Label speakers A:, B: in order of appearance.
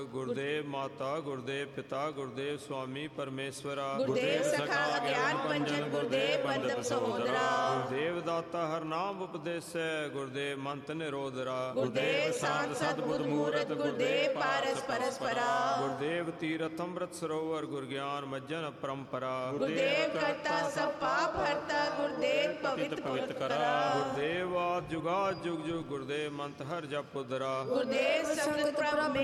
A: ਗੁਰਦੇਵ ਮਾਤਾ, ਗੁਰਦੇਵ ਪਿਤਾ, ਗੁਰਦੇਵ ਸੁਆਮੀ ਪਰਮੇਸ਼ਵਰਾ,
B: ਗੁਰਦੇਵ ਸਖਾ ਅਗਿਆਨ ਭੰਜਨ, ਗੁਰਦੇਵ ਬੰਧਪ ਸਹੋਦਰਾ,
A: ਗੁਰਦੇਵ ਦਾਤਾ ਹਰ ਨਾਮ ਉਪਦੇਸੈ, ਗੁਰਦੇਵ ਮੰਤ ਨਿਰੋਧਰਾ,
B: ਗੁਰਦੇਵ ਸਾਧ ਸਤਿਬੁੱਧ ਮੂਰਤ, ਗੁਰਦੇਵ ਪਾਰਸ ਪਰਸਪਰਾ,
A: ਗੁਰਦੇਵ ਤੀਰਥ ਅੰਮ੍ਰਿਤ ਸਰੋਵਰ, ਗੁਰ ਗਿਆਨ ਮੱਜਨ ਪਰੰਪਰਾ,
B: ਗੁਰਦੇਵ ਕਰਤਾ ਸਭ ਪਾਪ ਹਰਤਾ, ਗੁਰਦੇਵ ਪਵਿੱਤ ਪਵਿੱਤ ਕਰਾ,
A: ਗੁਰਦੇਵ ਆਦਿ ਜੁਗਾਦ ਜੁਗ ਜੁਗ, ਗੁਰਦੇਵ ਮੰਤ ਹਰ ਜਪ ਉਦਰਾ,
B: ਗੁਰਦੇਵ ਸੰਗਤ ਪ੍ਰਭ